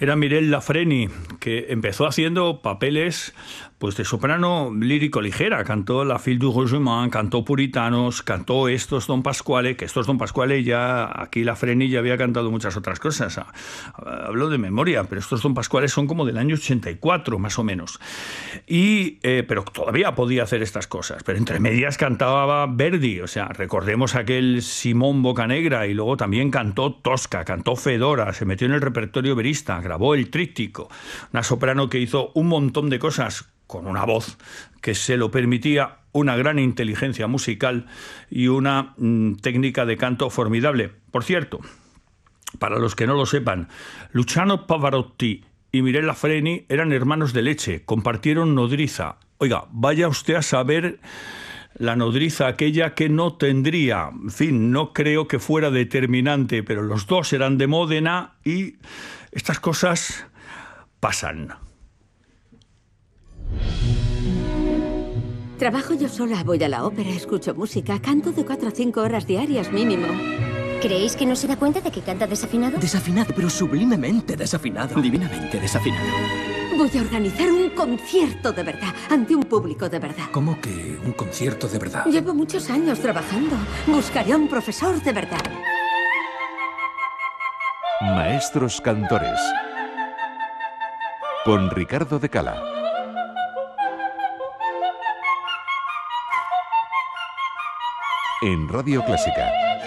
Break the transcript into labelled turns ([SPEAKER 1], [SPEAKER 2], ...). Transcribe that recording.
[SPEAKER 1] era Mireille Lafreni, que empezó haciendo papeles pues de soprano lírico ligera. Cantó La Fille du Regiment, cantó Puritanos, cantó Estos Don Pasquale, que Estos Don Pasquale ya, aquí Lafreni ya había cantado muchas otras cosas. Hablo de memoria, pero Estos Don Pasquale son como del año 84, más o menos. Pero todavía podía hacer estas cosas. Pero entre medias cantaba Verdi, o sea, recordemos aquel Simón Bocanegra, y luego también cantó Tosca, cantó Fedora, se metió en el repertorio verista, grabó El Tríptico, una soprano que hizo un montón de cosas con una voz que se lo permitía, una gran inteligencia musical y una técnica de canto formidable. Por cierto, para los que no lo sepan, Luciano Pavarotti y Mireille Lafreni eran hermanos de leche, compartieron nodriza. Oiga, vaya usted a saber la nodriza aquella que no tendría. En fin, no creo que fuera determinante, pero los dos eran de Módena y estas cosas pasan.
[SPEAKER 2] Trabajo yo sola, voy a la ópera, escucho música, canto de 4 a 5 horas diarias mínimo.
[SPEAKER 3] ¿Creéis que no se da cuenta de que canta desafinado?
[SPEAKER 4] Desafinado, pero sublimemente desafinado. Divinamente desafinado.
[SPEAKER 2] Voy a organizar un concierto de verdad, ante un público de verdad.
[SPEAKER 4] ¿Cómo que un concierto de verdad?
[SPEAKER 2] Llevo muchos años trabajando. Buscaré a un profesor de verdad.
[SPEAKER 5] Maestros cantores. Con Ricardo de Cala. En Radio Clásica.